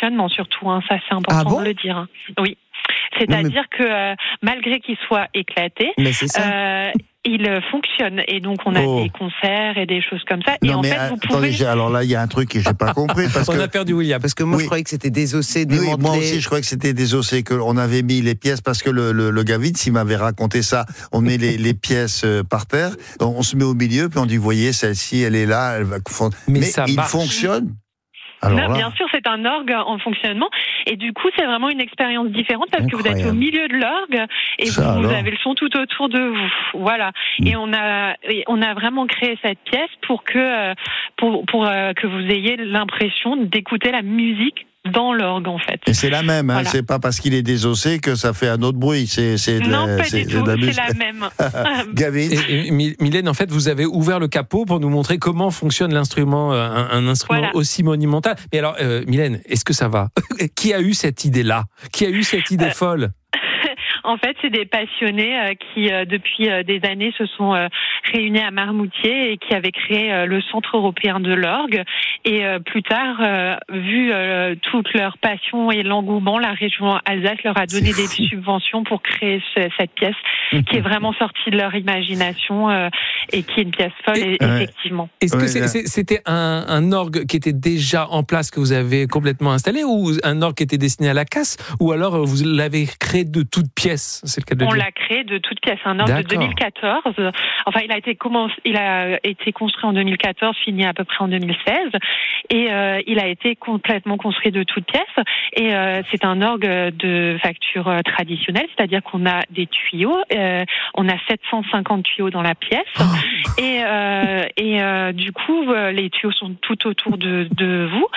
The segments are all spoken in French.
fonctionnement surtout, ça c'est important de le dire. Oui. C'est-à-dire que malgré qu'il soit éclaté, il fonctionne et donc on a des concerts et des choses comme ça. Non, et en fait, vous pouvez. Alors là, il y a un truc que j'ai pas compris parce on a perdu William. Parce que moi, je croyais que c'était désossé, démantelé. Oui, moi aussi, je croyais que c'était désossé, qu'on avait mis les pièces parce que le Gavitz, il m'avait raconté ça. On met les pièces par terre, on se met au milieu, puis on dit, voyez, celle-ci, elle est là, elle va fondre. Mais il fonctionne. Non, bien sûr, c'est un orgue en fonctionnement et du coup, c'est vraiment une expérience différente parce que vous êtes au milieu de l'orgue et vous avez le son tout autour de vous. Voilà. Et on a vraiment créé cette pièce pour que vous ayez l'impression d'écouter la musique dans l'orgue, en fait. Et c'est la même, voilà. C'est pas parce qu'il est désossé que ça fait un autre bruit. Non, pas du tout, c'est la même. Gavin. Mylène, en fait, vous avez ouvert le capot pour nous montrer comment fonctionne l'instrument, un instrument aussi monumental. Mais alors, Mylène, est-ce que ça va ? Qui a eu cette idée-là ? Qui a eu cette idée folle ? En fait, c'est des passionnés qui, depuis des années, se sont réunis à Marmoutier et qui avaient créé le Centre européen de l'orgue. Et plus tard, vu toute leur passion et l'engouement, la région Alsace leur a donné des subventions pour créer cette pièce qui est vraiment sortie de leur imagination et qui est une pièce folle, effectivement. Est-ce que c'était un orgue qui était déjà en place, que vous avez complètement installé, ou un orgue qui était destiné à la casse, ou alors vous l'avez créé de toutes pièces? C'est le cas de On dire. l'a créé de toutes pièces, un orgue de 2014. Enfin, il a été construit en 2014, fini à peu près en 2016, et il a été complètement construit de toutes pièces. Et c'est un orgue de facture traditionnelle, c'est-à-dire qu'on a des tuyaux, on a 750 tuyaux dans la pièce, et du coup, les tuyaux sont tout autour de vous,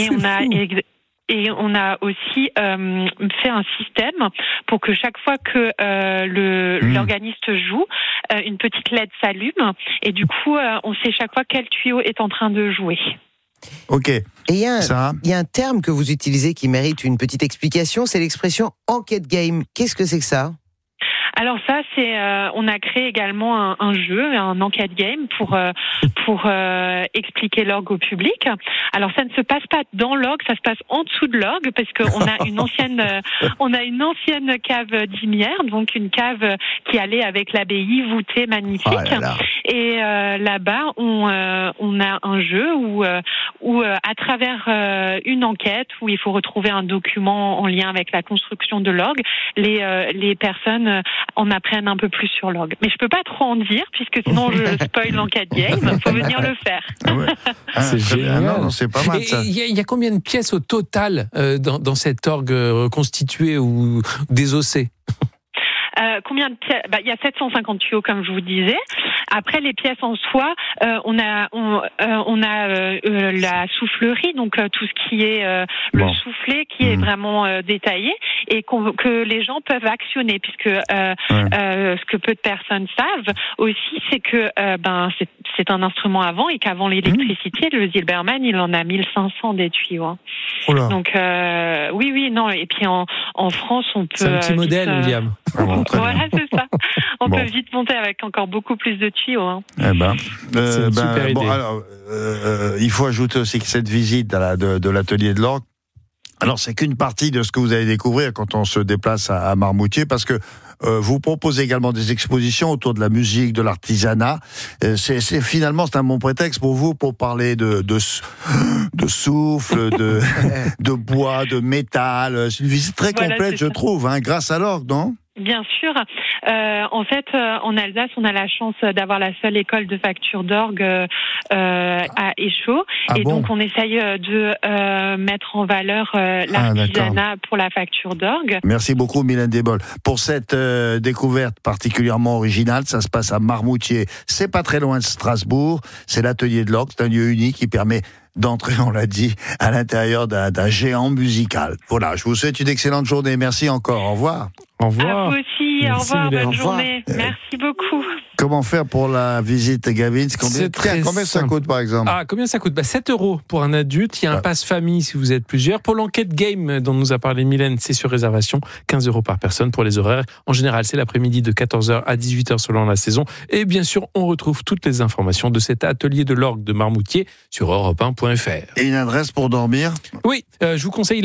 et on a aussi fait un système pour que chaque fois que l'organiste joue, une petite LED s'allume et du coup, on sait chaque fois quel tuyau est en train de jouer. Ok. Et il y a un terme que vous utilisez qui mérite une petite explication, c'est l'expression enquête game. Qu'est-ce que c'est que ça ? Alors ça, on a créé également un jeu, un enquête game pour expliquer l'orgue au public. Alors ça ne se passe pas dans l'orgue, ça se passe en dessous de l'orgue parce qu'on a une ancienne cave d'Imière, donc une cave qui allait avec l'abbaye voûtée magnifique. Et là-bas, on a un jeu où à travers une enquête où il faut retrouver un document en lien avec la construction de l'orgue, les personnes en apprennent un peu plus sur l'orgue. Mais je peux pas trop en dire, puisque sinon je spoil l'enquête game. Faut venir le faire. C'est génial. Non, c'est pas mal, ça. Il y a combien de pièces au total dans cet orgue reconstitué ou désossé ? Combien de pièces ? Il y a 750 tuyaux, comme je vous disais. Après, les pièces en soi, on a la soufflerie, donc tout ce qui est le soufflet, qui est vraiment détaillé et que les gens peuvent actionner, puisque ce que peu de personnes savent aussi, c'est que c'est un instrument avant et qu'avant l'électricité, le Zilberman, il en a 1500 des tuyaux. Donc oui, non. Et puis en France, on peut. C'est un petit modèle, William. Voilà, c'est ça. On peut vite monter avec encore beaucoup plus de tuyaux. C'est une super idée. Alors, il faut ajouter aussi que cette visite de l'atelier de l'orgue, alors c'est qu'une partie de ce que vous allez découvrir quand on se déplace à Marmoutier, parce que vous proposez également des expositions autour de la musique, de l'artisanat. Finalement, c'est un bon prétexte pour vous pour parler de souffle, de bois, de métal. C'est une visite très complète, je trouve, grâce à l'orgue, non ? Bien sûr. En fait, en Alsace, on a la chance d'avoir la seule école de facture d'orgue à Échaud. Donc, on essaye de mettre en valeur l'artisanat pour la facture d'orgue. Merci beaucoup, Mylène Desboll. Pour cette découverte particulièrement originale, ça se passe à Marmoutier. C'est pas très loin de Strasbourg. C'est l'atelier de l'orgue. C'est un lieu unique qui permet d'entrer, on l'a dit, à l'intérieur d'un géant musical. Voilà, je vous souhaite une excellente journée. Merci encore. Au revoir. Au revoir. À vous aussi. Merci, au revoir. Bonne journée. Merci beaucoup. Comment faire pour la visite, Gavin ? Combien ça coûte, par exemple ? Combien ça coûte ? 7 € pour un adulte. Il y a un pass famille si vous êtes plusieurs. Pour l'enquête game dont nous a parlé Mylène, c'est sur réservation. 15 € par personne pour les horaires. En général, c'est l'après-midi de 14h à 18h selon la saison. Et bien sûr, on retrouve toutes les informations de cet atelier de l'orgue de Marmoutier sur europe1.fr. Et une adresse pour dormir ? Oui, je vous conseille